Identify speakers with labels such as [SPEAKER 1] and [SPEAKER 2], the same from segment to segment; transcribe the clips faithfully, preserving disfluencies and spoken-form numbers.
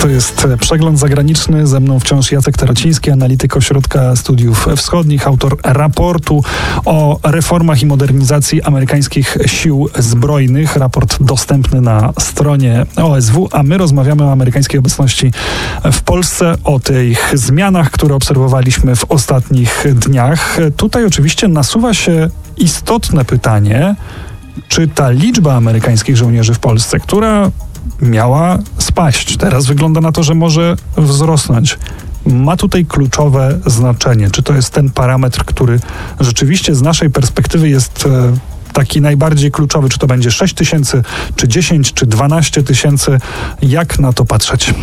[SPEAKER 1] To jest Przegląd Zagraniczny. Ze mną wciąż Jacek Tarociński, analityk Ośrodka Studiów Wschodnich, autor raportu o reformach i modernizacji amerykańskich sił zbrojnych. Raport dostępny na stronie O S W, a my rozmawiamy o amerykańskiej obecności w Polsce, o tych zmianach, które obserwowaliśmy w ostatnich dniach. Tutaj oczywiście nasuwa się istotne pytanie, czy ta liczba amerykańskich żołnierzy w Polsce, która miała spaść, teraz wygląda na to, że może wzrosnąć, ma tutaj kluczowe znaczenie. Czy to jest ten parametr, który rzeczywiście z naszej perspektywy jest e, taki najbardziej kluczowy? Czy to będzie sześć tysięcy, czy dziesięć, czy dwanaście tysięcy? Jak na to patrzeć?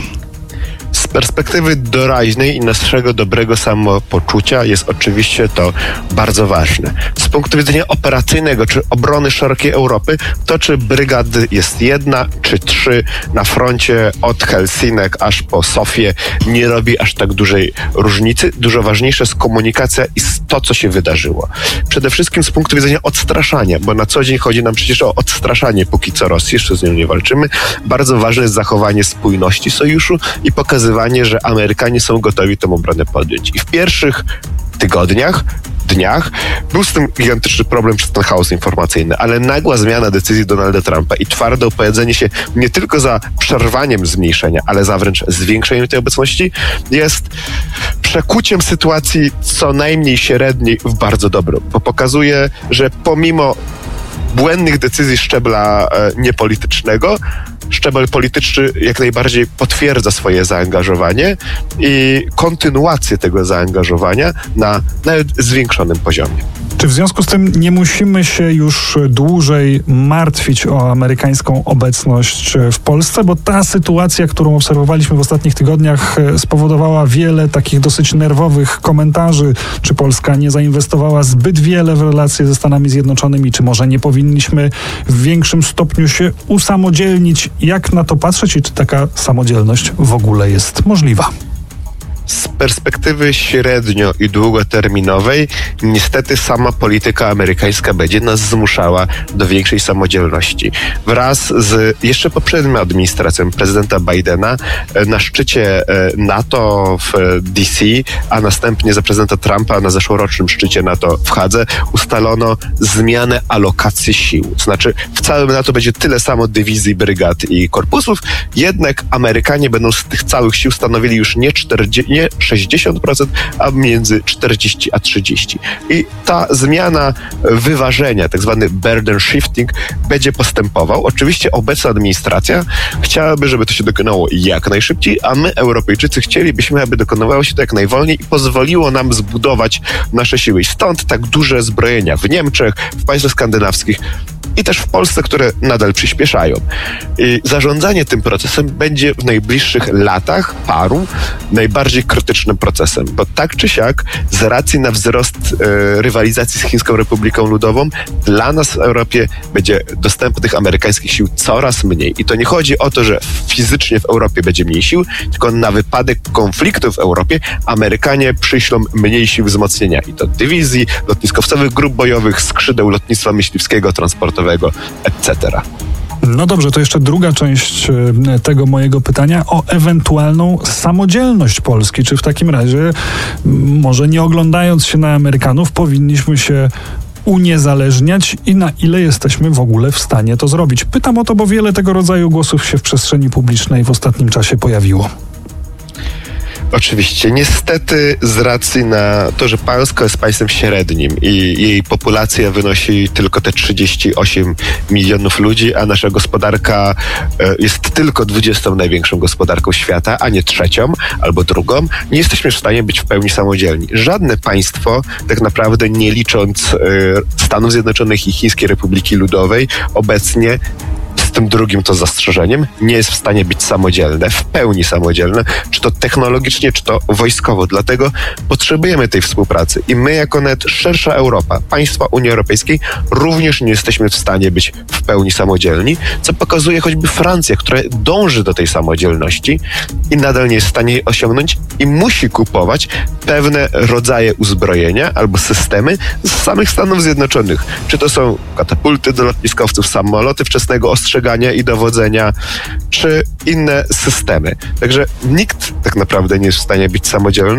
[SPEAKER 2] Z perspektywy doraźnej i naszego dobrego samopoczucia jest oczywiście to bardzo ważne. Z punktu widzenia operacyjnego, czy obrony szerokiej Europy, to czy brygad jest jedna, czy trzy na froncie od Helsinek aż po Sofię, nie robi aż tak dużej różnicy. Dużo ważniejsza jest komunikacja i to, co się wydarzyło. Przede wszystkim z punktu widzenia odstraszania, bo na co dzień chodzi nam przecież o odstraszanie póki co Rosji, jeszcze z nią nie walczymy. Bardzo ważne jest zachowanie spójności sojuszu i pokazywanie, że Amerykanie są gotowi tę obronę podjąć. I w pierwszych tygodniach, dniach był z tym gigantyczny problem przez ten chaos informacyjny, ale nagła zmiana decyzji Donalda Trumpa i twarde opowiedzenie się nie tylko za przerwaniem zmniejszenia, ale za wręcz zwiększeniem tej obecności jest przekuciem sytuacji co najmniej średniej w bardzo dobrą, bo pokazuje, że pomimo błędnych decyzji szczebla e, niepolitycznego, szczebel polityczny jak najbardziej potwierdza swoje zaangażowanie i kontynuację tego zaangażowania na nawet zwiększonym poziomie.
[SPEAKER 1] Czy w związku z tym nie musimy się już dłużej martwić o amerykańską obecność w Polsce, bo ta sytuacja, którą obserwowaliśmy w ostatnich tygodniach, spowodowała wiele takich dosyć nerwowych komentarzy, czy Polska nie zainwestowała zbyt wiele w relacje ze Stanami Zjednoczonymi, czy może nie powinniśmy w większym stopniu się usamodzielnić? Jak na to patrzeć i czy taka samodzielność w ogóle jest możliwa?
[SPEAKER 2] Z perspektywy średnio i długoterminowej niestety sama polityka amerykańska będzie nas zmuszała do większej samodzielności. Wraz z jeszcze poprzednią administracją prezydenta Bidena na szczycie NATO w D C, a następnie za prezydenta Trumpa na zeszłorocznym szczycie NATO w Hadze ustalono zmianę alokacji sił. To znaczy w całym NATO będzie tyle samo dywizji, brygad i korpusów, jednak Amerykanie będą z tych całych sił stanowili już nie czterdzieści, nie sześćdziesiąt procent, a między czterdzieści a trzydzieści. I ta zmiana wyważenia, tak zwany burden shifting, będzie postępował. Oczywiście obecna administracja chciałaby, żeby to się dokonało jak najszybciej, a my, Europejczycy, chcielibyśmy, aby dokonywało się to jak najwolniej i pozwoliło nam zbudować nasze siły. I stąd tak duże zbrojenia w Niemczech, w państwach skandynawskich i też w Polsce, które nadal przyspieszają. I zarządzanie tym procesem będzie w najbliższych latach, paru, najbardziej krytycznym procesem, bo tak czy siak, z racji na wzrost e, rywalizacji z Chińską Republiką Ludową, dla nas w Europie będzie dostępnych amerykańskich sił coraz mniej. I to nie chodzi o to, że fizycznie w Europie będzie mniej sił, tylko na wypadek konfliktu w Europie Amerykanie przyślą mniej sił wzmocnienia. I to dywizji, lotniskowcowych grup bojowych, skrzydeł lotnictwa myśliwskiego, transportowego, et cetera.
[SPEAKER 1] No dobrze, to jeszcze druga część tego mojego pytania o ewentualną samodzielność Polski. Czy w takim razie, może nie oglądając się na Amerykanów, powinniśmy się uniezależniać i na ile jesteśmy w ogóle w stanie to zrobić? Pytam o to, bo wiele tego rodzaju głosów się w przestrzeni publicznej w ostatnim czasie pojawiło.
[SPEAKER 2] Oczywiście. Niestety z racji na to, że Polska jest państwem średnim i jej populacja wynosi tylko te trzydzieści osiem milionów ludzi, a nasza gospodarka jest tylko dwudziestą największą gospodarką świata, a nie trzecią albo drugą, nie jesteśmy w stanie być w pełni samodzielni. Żadne państwo, tak naprawdę nie licząc Stanów Zjednoczonych i Chińskiej Republiki Ludowej, obecnie z tym drugim to zastrzeżeniem, nie jest w stanie być samodzielne, w pełni samodzielne, czy to technologicznie, czy to wojskowo. Dlatego potrzebujemy tej współpracy i my jako nawet szersza Europa, państwa Unii Europejskiej również nie jesteśmy w stanie być w pełni samodzielni, co pokazuje choćby Francja, która dąży do tej samodzielności i nadal nie jest w stanie jej osiągnąć, i musi kupować pewne rodzaje uzbrojenia albo systemy z samych Stanów Zjednoczonych. Czy to są katapulty do lotniskowców, samoloty wczesnego ostrzegania i dowodzenia, czy inne systemy. Także nikt tak naprawdę nie jest w stanie być samodzielny.